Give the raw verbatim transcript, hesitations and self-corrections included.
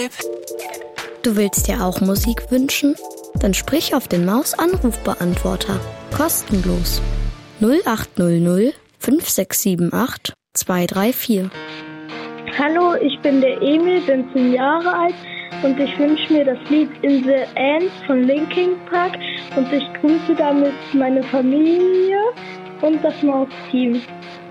Du willst dir auch Musik wünschen? Dann sprich auf den Maus-Anrufbeantworter. Kostenlos. null acht null null fünf sechs sieben acht zwei drei vier. Hallo, ich bin der Emil, bin zehn Jahre alt und ich wünsche mir das Lied In the End von Linkin Park und ich grüße damit meine Familie und das Maus-Team.